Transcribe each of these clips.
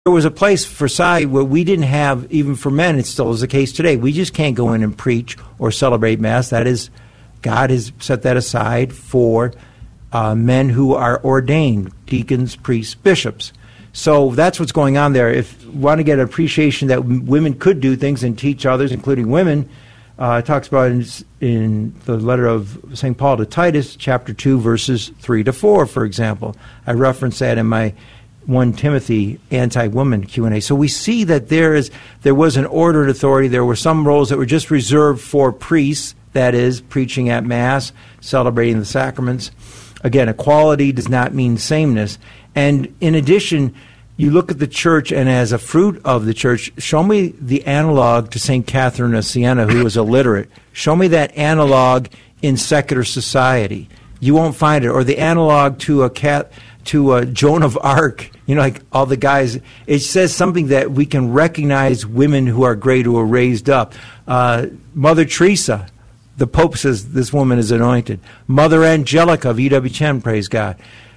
there was a place for society where we didn't have, even for men, it still is the case today. We just can't go in and preach or celebrate Mass. That is, God has set that aside for men who are ordained, deacons, priests, bishops. So that's what's going on there. If you want to get an appreciation that women could do things and teach others, including women, it talks about in the letter of St. Paul to Titus, chapter 2, verses 3 to 4, for example. I reference that in my 1 Timothy anti-woman Q&A. So we see that there was an order and authority. There were some roles that were just reserved for priests, that is, preaching at Mass, celebrating the sacraments. Again, equality does not mean sameness. And in addition, you look at the church, and as a fruit of the church, show me the analog to St. Catherine of Siena, who was illiterate. Show me that analog in secular society. You won't find it. Or the analog to Joan of Arc, like all the guys. It says something that we can recognize women who are great, who are raised up. Mother Teresa, the Pope says this woman is anointed. Mother Angelica of E.W. Chen, praise God.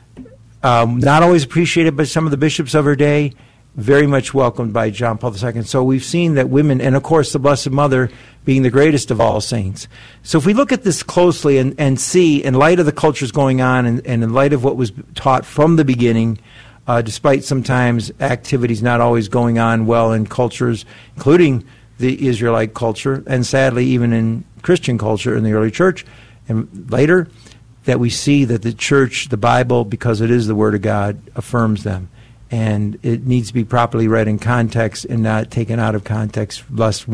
Not always appreciated by some of the bishops of her day, very much welcomed by John Paul II. So we've seen that women, and of course the Blessed Mother being the greatest of all saints. So if we look at this closely and see, in light of the cultures going on and in light of what was taught from the beginning, despite sometimes activities not always going on well in cultures, including the Israelite culture, and sadly even in Christian culture in the early church, and later, that we see that the church, the Bible, because it is the Word of God, affirms them. And it needs to be properly read in context and not taken out of context, lest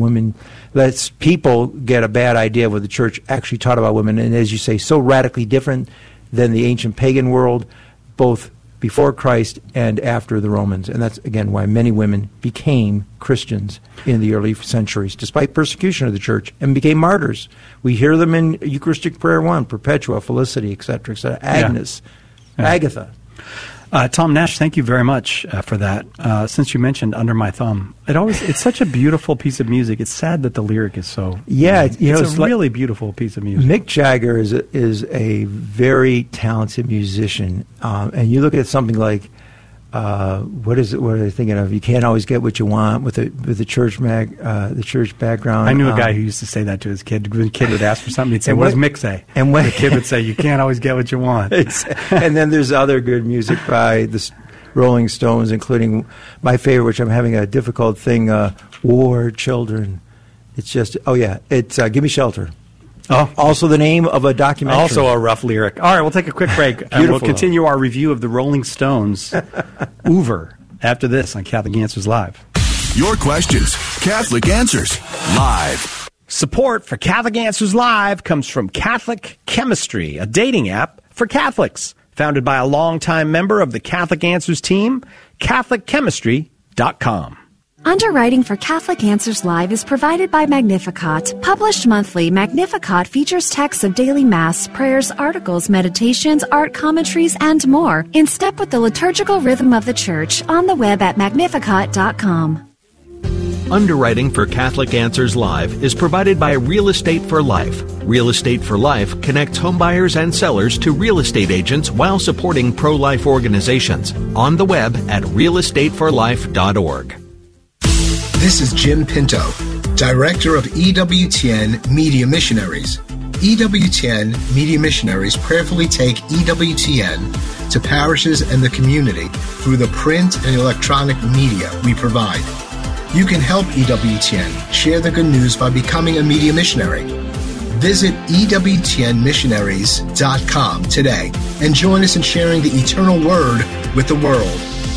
people get a bad idea of what the church actually taught about women. And as you say, so radically different than the ancient pagan world, both before Christ and after the Romans. And that's, again, why many women became Christians in the early centuries, despite persecution of the church, and became martyrs. We hear them in Eucharistic Prayer 1, Perpetua, Felicity, etc., etc., Agnes, Agatha. Tom Nash, thank you very much for that. Since you mentioned Under My Thumb, it's such a beautiful piece of music. It's sad that the lyric is so... Yeah, it's a really beautiful piece of music. Mick Jagger is a very talented musician, and you look at something like what are they thinking of? You can't always get what you want with the church background. I knew a guy who used to say that to his kid. When the kid would ask for something, he'd say, "What does Mick say?" And the kid would say, "You can't always get what you want." And then there's other good music by the Rolling Stones, including my favorite, which I'm having a difficult thing, "War Children." It's just, it's "Give Me Shelter." Oh, also the name of a documentary. Also a rough lyric. All right, we'll take a quick break. And we'll continue our review of the Rolling Stones, Over, after this on Catholic Answers Live. Your questions, Catholic Answers Live. Support for Catholic Answers Live comes from Catholic Chemistry, a dating app for Catholics. Founded by a longtime member of the Catholic Answers team, CatholicChemistry.com. Underwriting for Catholic Answers Live is provided by Magnificat. Published monthly, Magnificat features texts of daily Mass, prayers, articles, meditations, art commentaries, and more, in step with the liturgical rhythm of the Church, on the web at Magnificat.com. Underwriting for Catholic Answers Live is provided by Real Estate for Life. Real Estate for Life connects homebuyers and sellers to real estate agents while supporting pro-life organizations. On the web at realestateforlife.org. This is Jim Pinto, Director of EWTN Media Missionaries. EWTN Media Missionaries prayerfully take EWTN to parishes and the community through the print and electronic media we provide. You can help EWTN share the good news by becoming a media missionary. Visit EWTNmissionaries.com today and join us in sharing the eternal word with the world.